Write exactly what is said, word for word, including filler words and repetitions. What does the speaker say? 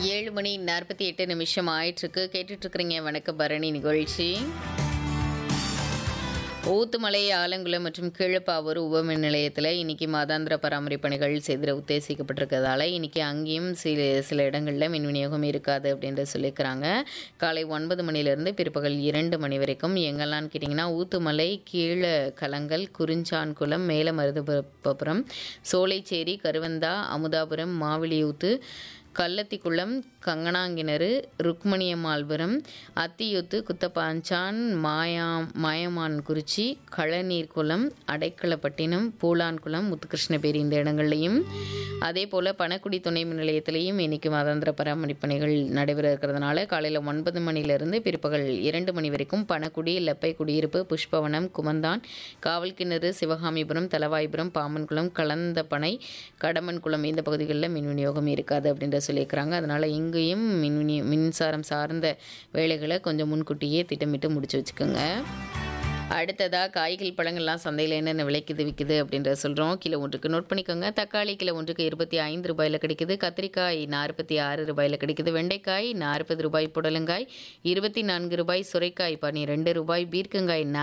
ஏழு மணி நாற்பத்தி எட்டு நிமிஷம் ஆயிட்டிருக்கு. கேட்டுட்ருக்கிறீங்க வணக்க பரணி நிகழ்ச்சி. ஊத்துமலை, ஆலங்குளம் மற்றும் கீழப்பாவூர் உபமின் நிலையத்தில் இன்றைக்கி மாதாந்திர பராமரிப்பு பணிகள் செய்திட உத்தேசிக்கப்பட்டிருக்கிறதால இன்றைக்கி அங்கேயும் சில சில இடங்களில் மின் விநியோகம் இருக்காது அப்படின்ற சொல்லியிருக்கிறாங்க. காலை ஒன்பது மணிலேருந்து பிற்பகல் இரண்டு மணி வரைக்கும் எங்கெல்லாம் கேட்டிங்கன்னா ஊத்துமலை, கீழ கலங்கல், குறிஞ்சான்குளம், மேலமருதுபுரம், சோலைச்சேரி, கருவந்தா, அமுதாபுரம், மாவிலியூத்து, கள்ளத்திக்குளம், கங்கனாங்கிணறு, ருக்மணியம்மாள்புரம், அத்தியூத்து, குத்தப்பாஞ்சான், மாயா மாயமான்குறிச்சி, களநீர்குளம், அடைக்கலப்பட்டினம், பூலான்குளம், முத்துகிருஷ்ணபேரி இந்த இடங்கள்லையும் அதே போல் பணக்குடி துணை மின் நிலையத்திலையும் இன்றைக்கி மாதாந்திர பராமரிப்பு பணிகள் நடைபெற இருக்கிறதுனால காலையில் ஒன்பது மணிலேருந்து பிற்பகல் இரண்டு மணி வரைக்கும் பணக்குடி, லெப்பை குடியிருப்பு, புஷ்பவனம், குமந்தான், காவல்கிணறு, சிவகாமிபுரம், தலவாய்புரம், பாம்பன்குளம், கலந்தப்பனை, கடம்பன்குளம் இந்த பகுதிகளில் மின் விநியோகம் இருக்காது அப்படின்ற சொல்லியிருக்கிறாங்க. அதனால் இங்கேயும் மின் விநியோ மின்சாரம் சார்ந்த வேலைகளை கொஞ்சம் முன்கூட்டியே திட்டமிட்டு முடிச்சு வச்சுக்கோங்க. அடுத்ததாக காய்கள் பழங்கள்லாம் சந்தையில் என்னென்ன விலைக்குது விற்குது அப்படின்றத சொல்கிறோம். கிலோ ஒன்றுக்கு நோட் பண்ணிக்கோங்க. தக்காளி கிலோ ஒன்றுக்கு இருபத்தி ஐந்து ரூபாயில் கிடைக்குது. கத்திரிக்காய் நாற்பத்தி ஆறு ரூபாயில் கிடைக்குது. வெண்டைக்காய் நாற்பது ரூபாய். புடலங்காய் இருபத்தி நான்கு ரூபாய். சுரைக்காய் பன்னிரெண்டு ரூபாய். பீர்க்கங்காய்